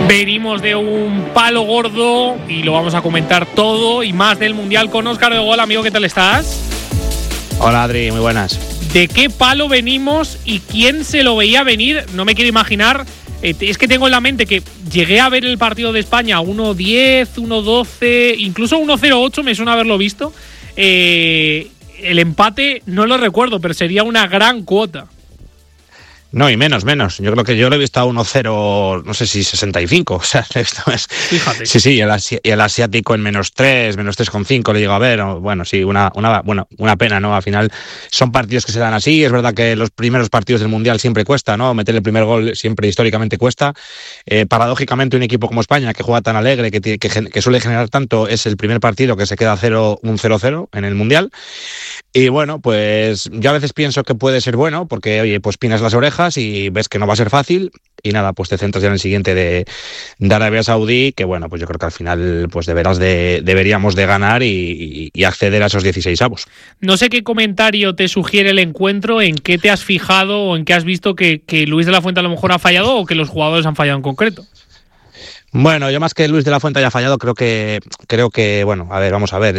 Venimos de un palo gordo y lo vamos a comentar todo y más del Mundial con Óscar de Gol. Amigo, ¿qué tal estás? Hola Adri, muy buenas. ¿De qué palo venimos y quién se lo veía venir? No me quiero imaginar. Es que tengo en la mente que llegué a ver el partido de España 1-10, 1-12, incluso 1-0-8, me suena haberlo visto. El empate no lo recuerdo, pero sería una gran cuota. No, y menos. Yo creo que yo lo he visto a 1-0, no sé si 65. O sea, esto es. Fíjate. Sí, y el asiático en -3, -3,5 le llego a ver. Bueno, sí, una pena, ¿no? Al final son partidos que se dan así. Es verdad que los primeros partidos del Mundial siempre cuesta, ¿no? Meter el primer gol siempre históricamente cuesta. Paradójicamente, un equipo como España, que juega tan alegre, que suele generar tanto, es el primer partido que se queda 0-0 en el Mundial. Y bueno, pues yo a veces pienso que puede ser bueno, porque, oye, pues pinas las orejas y ves que no va a ser fácil y nada, pues te centras ya en el siguiente de Arabia Saudí, que bueno, pues yo creo que al final pues deberíamos de ganar y acceder a esos 16avos. No sé qué comentario te sugiere el encuentro, en qué te has fijado o en qué has visto que Luis de la Fuente a lo mejor ha fallado o que los jugadores han fallado en concreto. Bueno, yo más que Luis de la Fuente haya fallado, creo que bueno, a ver, vamos a ver,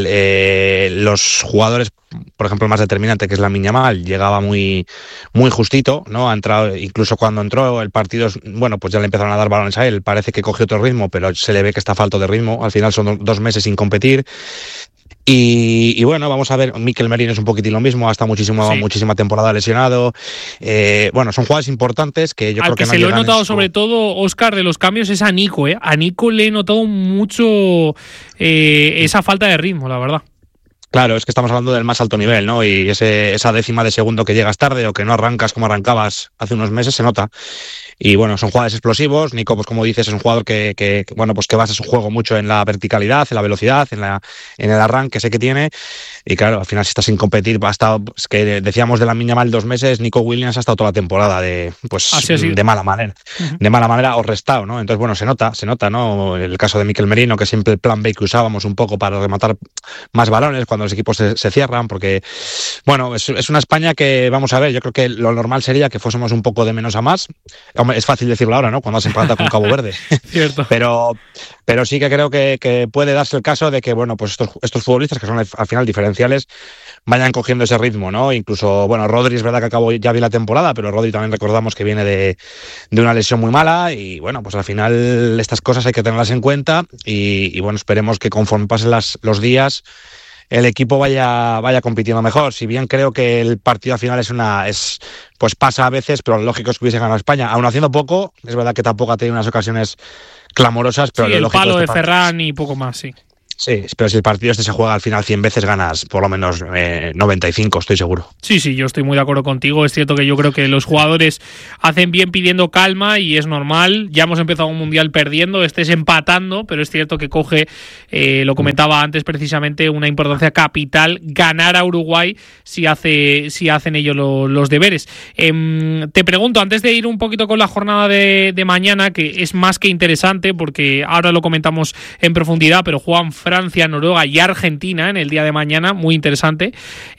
los jugadores, por ejemplo, el más determinante, que es Lamine Yamal, llegaba muy justito, ¿no? Ha entrado, incluso cuando entró el partido, bueno, pues ya le empezaron a dar balones a él, parece que cogió otro ritmo, pero se le ve que está falto de ritmo, al final son 2 meses sin competir. Y bueno, vamos a ver, Mikel Merino es un poquitín lo mismo, ha estado muchísima temporada lesionado. Bueno, son jugadores importantes que yo creo que no llegan. Al que se lo he notado sobre todo, Óscar, de los cambios es a Nico, ¿eh? A Nico le he notado mucho esa falta de ritmo, la verdad. Claro, es que estamos hablando del más alto nivel, ¿no? Y esa décima de segundo que llegas tarde o que no arrancas como arrancabas hace unos meses se nota. Y bueno, son jugadores explosivos. Nico, pues como dices, es un jugador que bueno, pues que basa su juego mucho en la verticalidad, en la velocidad, en el arranque ese que tiene. Y claro, al final si estás sin competir, ha estado, pues que decíamos de Lamine Yamal 2 meses, Nico Williams ha estado toda la temporada de mala manera. Uh-huh. De mala manera o restado, ¿no? Entonces, bueno, se nota, ¿no? El caso de Mikel Merino, que siempre el plan B que usábamos un poco para rematar más balones cuando los equipos se cierran, porque, bueno, es una España que, vamos a ver, yo creo que lo normal sería que fuésemos un poco de menos a más. Hombre, es fácil decirlo ahora, ¿no? Cuando has empatado con Cabo Verde. Cierto. Pero sí que creo que puede darse el caso de que, bueno, pues estos futbolistas que son al final diferenciales vayan cogiendo ese ritmo, ¿no? Incluso, bueno, Rodri es verdad que acabó ya bien la temporada, pero Rodri también recordamos que viene de una lesión muy mala y, bueno, pues al final estas cosas hay que tenerlas en cuenta y bueno, esperemos que conforme pasen los días el equipo vaya compitiendo mejor. Si bien creo que el partido al final pues pasa a veces, pero lo lógico es que hubiese ganado España. Aún haciendo poco, es verdad que tampoco ha tenido unas ocasiones clamorosas, pero sí, lo el lógico palo de Ferran y poco más, sí. Sí, pero si el partido se juega al final 100 veces, ganas por lo menos 95, estoy seguro. Sí, yo estoy muy de acuerdo contigo. Es cierto que yo creo que los jugadores hacen bien pidiendo calma y es normal. Ya hemos empezado un Mundial perdiendo, estés empatando, pero es cierto que coge, lo comentaba antes precisamente, una importancia capital ganar a Uruguay si hacen ellos los deberes. Te pregunto, antes de ir un poquito con la jornada de mañana, que es más que interesante porque ahora lo comentamos en profundidad, pero juegan Francia, Noruega y Argentina en el día de mañana, muy interesante.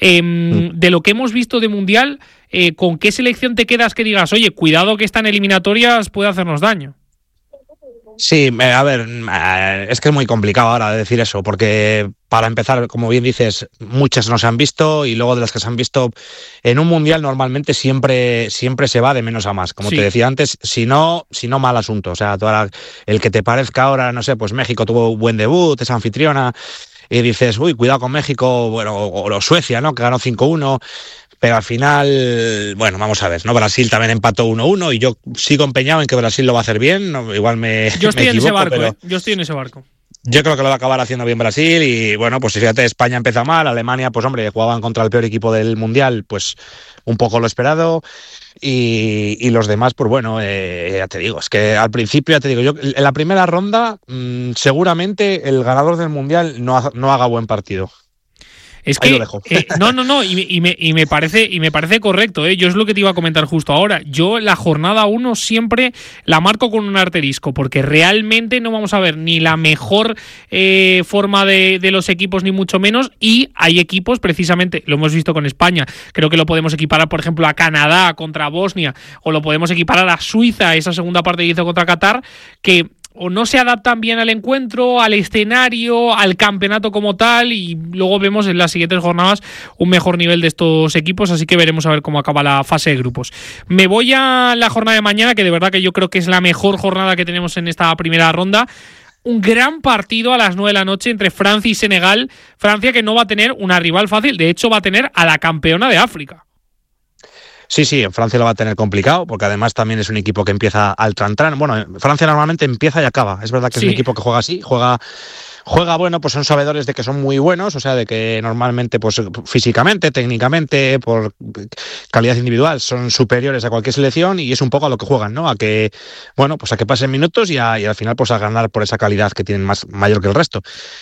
De lo que hemos visto de Mundial, ¿con qué selección te quedas que digas, oye, cuidado que esta en eliminatorias puede hacernos daño? Sí, a ver, es que es muy complicado ahora decir eso, porque para empezar, como bien dices, muchas no se han visto y luego de las que se han visto en un Mundial normalmente siempre se va de menos a más. Como te decía antes, si no mal asunto. O sea, el que te parezca ahora, no sé, pues México tuvo un buen debut, es anfitriona, y dices, uy, cuidado con México, bueno, o Suecia, ¿no? Que ganó 5-1. Pero al final, bueno, vamos a ver, ¿no? Brasil también empató 1-1 y yo sigo empeñado en que Brasil lo va a hacer bien. No, igual yo estoy en ese barco, pero yo estoy en ese barco. Yo creo que lo va a acabar haciendo bien Brasil y, bueno, pues fíjate, España empieza mal, Alemania, pues hombre, jugaban contra el peor equipo del Mundial, pues un poco lo esperado. Y los demás, pues bueno, ya te digo, es que al principio, ya te digo, yo en la primera ronda seguramente el ganador del Mundial no haga buen partido. Es ahí que lo dejo. no, y me parece correcto, ¿eh? Yo es lo que te iba a comentar justo ahora. Yo la jornada 1 siempre la marco con un asterisco, porque realmente no vamos a ver ni la mejor forma de los equipos, ni mucho menos, y hay equipos, precisamente, lo hemos visto con España, creo que lo podemos equiparar, por ejemplo, a Canadá contra Bosnia, o lo podemos equiparar a Suiza, esa segunda parte que hizo contra Qatar, que o no se adaptan bien al encuentro, al escenario, al campeonato como tal, y luego vemos en las siguientes jornadas un mejor nivel de estos equipos, así que veremos a ver cómo acaba la fase de grupos. Me voy a la jornada de mañana, que de verdad que yo creo que es la mejor jornada que tenemos en esta primera ronda. Un gran partido a las 9 de la noche entre Francia y Senegal. Francia, que no va a tener una rival fácil, de hecho va a tener a la campeona de África. Sí, en Francia lo va a tener complicado, porque además también es un equipo que empieza al tran-tran. Bueno, Francia normalmente empieza y acaba. Es verdad que es un equipo que juega así, juega, bueno, pues son sabedores de que son muy buenos, o sea, de que normalmente, pues físicamente, técnicamente, por calidad individual, son superiores a cualquier selección, y es un poco a lo que juegan, ¿no? A que, bueno, pues a que pasen minutos y al final, pues a ganar por esa calidad que tienen mayor que el resto.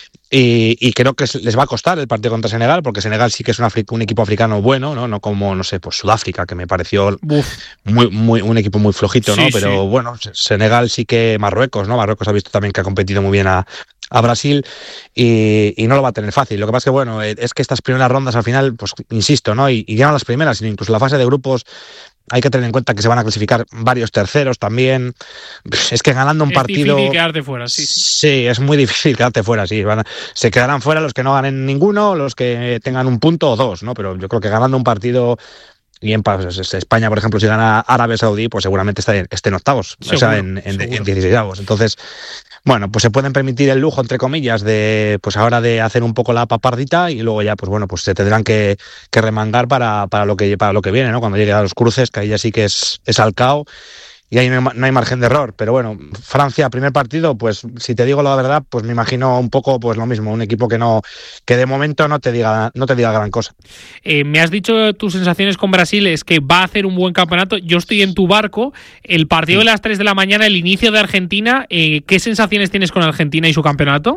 Y creo que les va a costar el partido contra Senegal, porque Senegal sí que es un equipo africano bueno, ¿no? No como, no sé, pues Sudáfrica, que me pareció un equipo muy flojito, ¿no? Pero bueno, Senegal sí que Marruecos, ¿no? Marruecos ha visto también que ha competido muy bien a Brasil y no lo va a tener fácil. Lo que pasa es que, bueno, es que estas primeras rondas al final, pues insisto, ¿no? Y ganan las primeras, incluso la fase de grupos. Hay que tener en cuenta que se van a clasificar varios terceros también. Es que ganando un partido... Es difícil quedarte fuera, sí. Sí, es muy difícil quedarte fuera, sí. Se quedarán fuera los que no ganen ninguno, los que tengan un punto o dos, ¿no? Pero yo creo que ganando un partido... Y en España, por ejemplo, si gana Arabia Saudí, pues seguramente esté en octavos, seguro, o sea, en 16avos. Entonces, bueno, pues se pueden permitir el lujo, entre comillas, de pues ahora de hacer un poco la papardita, y luego ya, pues bueno, pues se tendrán que remangar para lo que viene, ¿no? Cuando llegue a los cruces, que ahí ya sí que es al cao. Y ahí no hay margen de error. Pero bueno, Francia, primer partido, pues si te digo la verdad, pues me imagino un poco pues lo mismo, un equipo que de momento no te diga gran cosa. Me has dicho tus sensaciones con Brasil, es que va a hacer un buen campeonato. Yo estoy en tu barco. El partido de las 3 de la mañana, el inicio de Argentina, ¿qué sensaciones tienes con Argentina y su campeonato?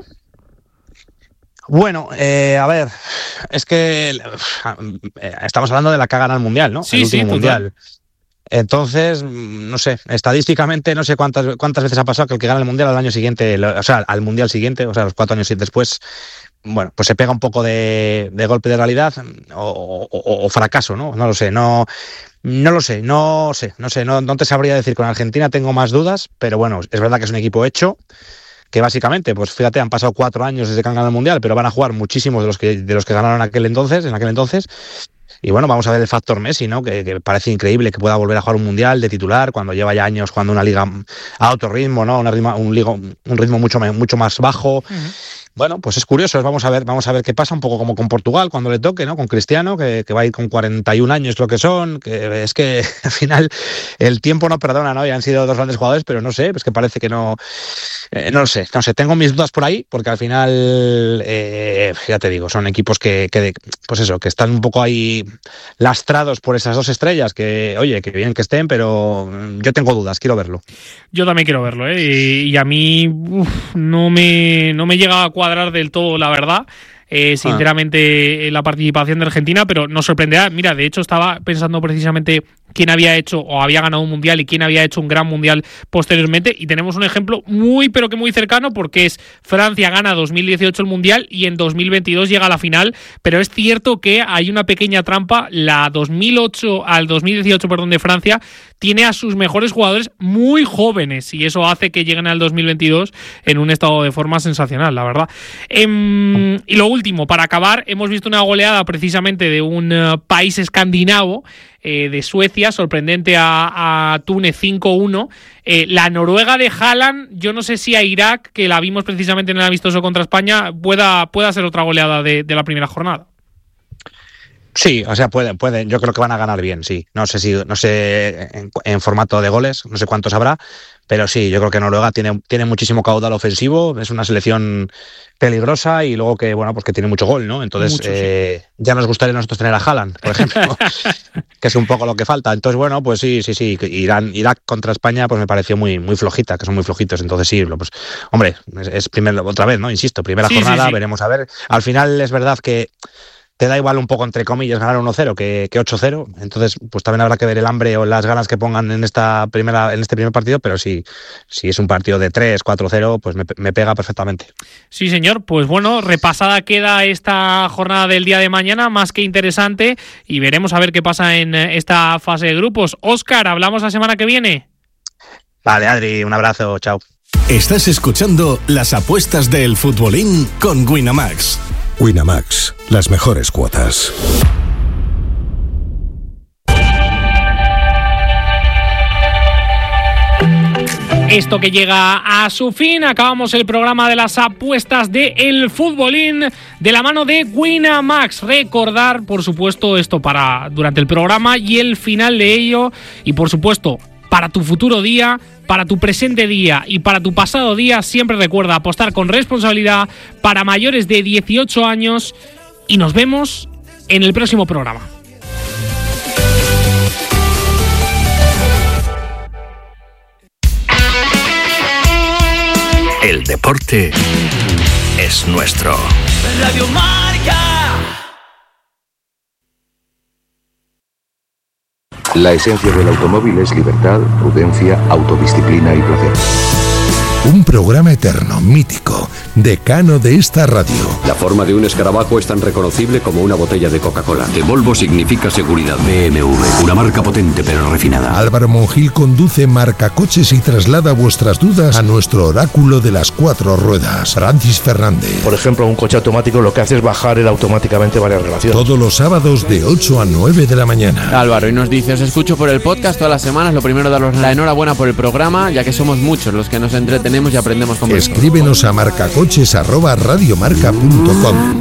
Bueno, a ver, es que estamos hablando de la que ha ganado el Mundial, ¿no? Sí, el último Mundial. Total. Entonces, no sé, estadísticamente no sé cuántas veces ha pasado que el que gana el Mundial al año siguiente, o sea, al Mundial siguiente, o sea, los 4 años después, bueno, pues se pega un poco de golpe de realidad o fracaso, ¿no? No lo sé, no te sabría decir. Con Argentina tengo más dudas, pero bueno, es verdad que es un equipo hecho, que básicamente, pues fíjate, han pasado 4 años desde que han ganado el Mundial, pero van a jugar muchísimos de los que ganaron en aquel entonces. Y bueno, vamos a ver el factor Messi, ¿no? Que parece increíble que pueda volver a jugar un Mundial de titular cuando lleva ya años jugando una liga a otro ritmo, ¿no? Un ritmo mucho más bajo. Uh-huh. Bueno, pues es curioso, vamos a ver qué pasa, un poco como con Portugal cuando le toque, ¿no? Con Cristiano, que va a ir con 41 años, lo que son, que es que al final el tiempo no perdona, ¿no? Ya han sido 2 grandes jugadores, pero no sé, es que parece que no lo sé, tengo mis dudas por ahí, porque al final, ya te digo, son equipos que pues eso, que están un poco ahí lastrados por esas 2 estrellas, que, oye, que bien que estén, pero yo tengo dudas, quiero verlo. Yo también quiero verlo, y a mí no me llega a cuadrar del todo, la verdad. Sinceramente, la participación de Argentina, pero nos sorprenderá. Mira, de hecho estaba pensando precisamente quién había hecho o había ganado un mundial y quién había hecho un gran mundial posteriormente, y tenemos un ejemplo muy pero que muy cercano, porque es Francia gana 2018 el mundial y en 2022 llega a la final, pero es cierto que hay una pequeña trampa. La 2018 de Francia tiene a sus mejores jugadores muy jóvenes, y eso hace que lleguen al 2022 en un estado de forma sensacional, la verdad. Y lo último, para acabar, hemos visto una goleada precisamente de un país escandinavo, de Suecia, sorprendente a Túnez 5-1. La Noruega de Haaland, yo no sé si a Irak, que la vimos precisamente en el amistoso contra España, pueda ser otra goleada de la primera jornada. Sí, o sea, pueden. Yo creo que van a ganar bien, sí. No sé en formato de goles, no sé cuántos habrá, pero sí, yo creo que Noruega tiene muchísimo caudal ofensivo, es una selección peligrosa y luego que, bueno, pues que tiene mucho gol, ¿no? Entonces, sí. Ya nos gustaría a nosotros tener a Haaland, por ejemplo, que es un poco lo que falta. Entonces, bueno, pues sí. Irak contra España, pues me pareció muy, muy flojita, que son muy flojitos. Entonces, sí, pues, hombre, es otra vez, ¿no? Insisto, primera jornada, sí. Veremos a ver. Al final es verdad que te da igual un poco, entre comillas, ganar 1-0 que 8-0. Entonces, pues también habrá que ver el hambre o las ganas que pongan en este primer partido, pero si es un partido de 3, 4-0, pues me pega perfectamente. Sí, señor. Pues bueno, repasada queda esta jornada del día de mañana, más que interesante, y veremos a ver qué pasa en esta fase de grupos. Óscar, ¿hablamos la semana que viene? Vale, Adri, un abrazo, chao. Estás escuchando las apuestas del futbolín con Winamax. Winamax, las mejores cuotas. Esto que llega a su fin, acabamos el programa de las apuestas de El Futbolín de la mano de Winamax. Recordar, por supuesto, esto para durante el programa y el final de ello, y por supuesto, para tu futuro día, para tu presente día y para tu pasado día, siempre recuerda apostar con responsabilidad para mayores de 18 años, y nos vemos en el próximo programa. El deporte es nuestro. Radio Marca. La esencia del automóvil es libertad, prudencia, autodisciplina y placer. Un programa eterno, mítico, decano de esta radio. La forma de un escarabajo es tan reconocible como una botella de Coca-Cola. De Volvo significa seguridad. BMW, una marca potente pero refinada. Álvaro Monjil conduce Marcacoches y traslada vuestras dudas a nuestro oráculo de las 4 ruedas, Francis Fernández. Por ejemplo, un coche automático lo que hace es bajar él automáticamente varias relaciones. Todos los sábados de 8 a 9 de la mañana. Álvaro, y nos dice: os escucho por el podcast todas las semanas. Lo primero, daros la enhorabuena por el programa, ya que somos muchos los que nos entretenemos y aprendemos con vosotros. Escríbenos a marcacoches@radiomarca.com.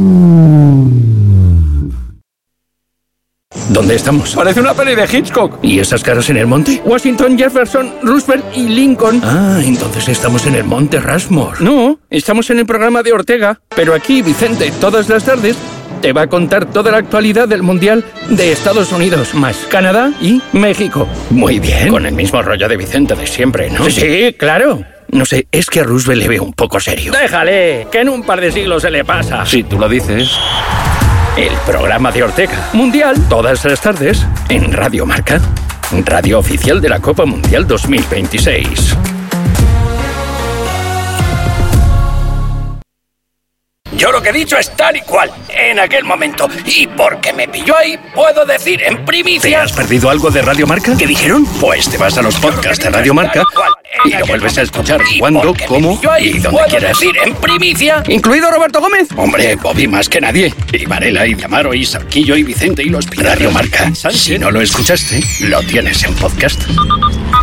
¿Dónde estamos? Parece una peli de Hitchcock. ¿Y esas caras en el monte? Washington, Jefferson, Roosevelt y Lincoln. Ah, entonces estamos en el monte Rushmore. No, estamos en el programa de Ortega. Pero aquí, Vicente, todas las tardes te va a contar toda la actualidad del Mundial de Estados Unidos, más Canadá y México. Muy bien. Con el mismo rollo de Vicente de siempre, ¿no? Sí, claro. No sé, es que a Roosevelt le veo un poco serio. Déjale, que en un par de siglos se le pasa. Si tú lo dices. El programa de Ortega. Mundial. Todas las tardes en Radio Marca. Radio oficial de la Copa Mundial 2026. Yo lo que he dicho es tal y cual, en aquel momento. Y porque me pilló ahí, puedo decir en primicia... ¿Te has perdido algo de Radio Marca? ¿Qué dijeron? Pues te vas a los podcasts de Radio Marca y lo vuelves a escuchar cuando, cómo y donde quieras. Decir en primicia... ¿Incluido Roberto Gómez? Hombre, Bobby más que nadie. Y Varela, y Diamaro, y Sarquillo, y Vicente, y los Pilar. Radio Marca. Si no lo escuchaste, lo tienes en podcast.